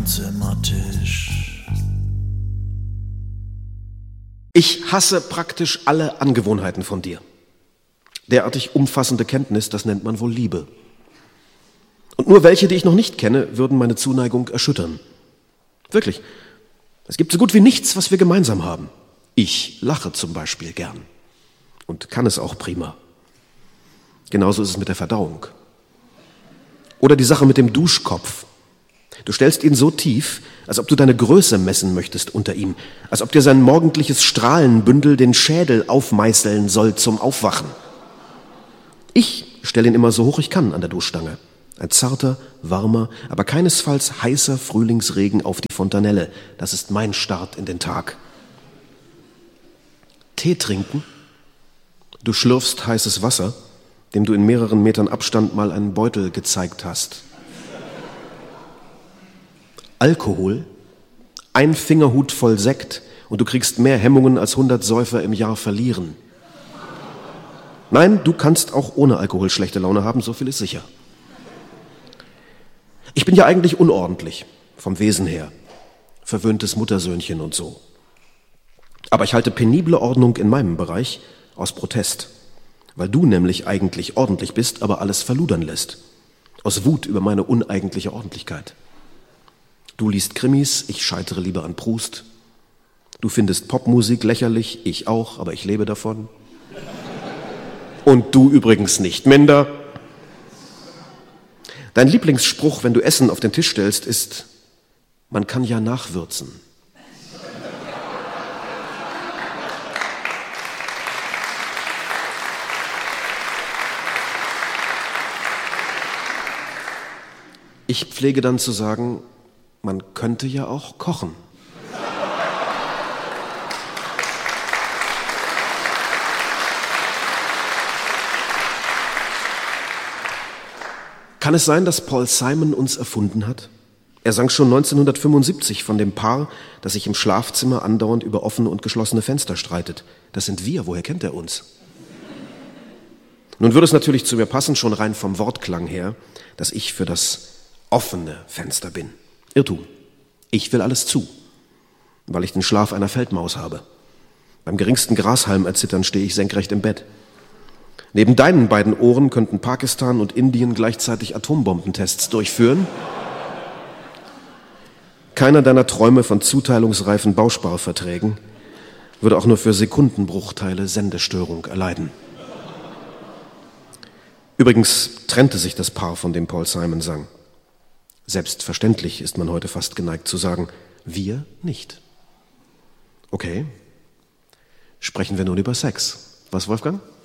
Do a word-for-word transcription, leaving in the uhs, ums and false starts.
Zimmertisch. Ich hasse praktisch alle Angewohnheiten von dir. Derartig umfassende Kenntnis, das nennt man wohl Liebe. Und nur welche, die ich noch nicht kenne, würden meine Zuneigung erschüttern. Wirklich. Es gibt so gut wie nichts, was wir gemeinsam haben. Ich lache zum Beispiel gern. Und kann es auch prima. Genauso ist es mit der Verdauung. Oder die Sache mit dem Duschkopf. Du stellst ihn so tief, als ob du deine Größe messen möchtest unter ihm. Als ob dir sein morgendliches Strahlenbündel den Schädel aufmeißeln soll zum Aufwachen. Ich stelle ihn immer so hoch ich kann an der Duschstange. Ein zarter, warmer, aber keinesfalls heißer Frühlingsregen auf die Fontanelle. Das ist mein Start in den Tag. Tee trinken? Du schlürfst heißes Wasser, dem du in mehreren Metern Abstand mal einen Beutel gezeigt hast. Alkohol? Ein Fingerhut voll Sekt und du kriegst mehr Hemmungen als hundert Säufer im Jahr verlieren. Nein, du kannst auch ohne Alkohol schlechte Laune haben, so viel ist sicher. Ich bin ja eigentlich unordentlich, vom Wesen her. Verwöhntes Muttersöhnchen und so. Aber ich halte penible Ordnung in meinem Bereich aus Protest. Weil du nämlich eigentlich ordentlich bist, aber alles verludern lässt. Aus Wut über meine uneigentliche Ordentlichkeit. Du liest Krimis, ich scheitere lieber an Proust. Du findest Popmusik lächerlich, ich auch, aber ich lebe davon. Und du übrigens nicht minder. Dein Lieblingsspruch, wenn du Essen auf den Tisch stellst, ist: Man kann ja nachwürzen. Ich pflege dann zu sagen, man könnte ja auch kochen. Kann es sein, dass Paul Simon uns erfunden hat? Er sang schon neunzehnhundertfünfundsiebzig von dem Paar, das sich im Schlafzimmer andauernd über offene und geschlossene Fenster streitet. Das sind wir, woher kennt er uns? Nun würde es natürlich zu mir passen, schon rein vom Wortklang her, dass ich für das offene Fenster bin. Irrtum. Ich will alles zu, weil ich den Schlaf einer Feldmaus habe. Beim geringsten Grashalm erzittern stehe ich senkrecht im Bett. Neben deinen beiden Ohren könnten Pakistan und Indien gleichzeitig Atombombentests durchführen. Keiner deiner Träume von zuteilungsreifen Bausparverträgen würde auch nur für Sekundenbruchteile Sendestörung erleiden. Übrigens trennte sich das Paar, von dem Paul Simon sang. Selbstverständlich ist man heute fast geneigt zu sagen, wir nicht. Okay, sprechen wir nun über Sex. Was, Wolfgang?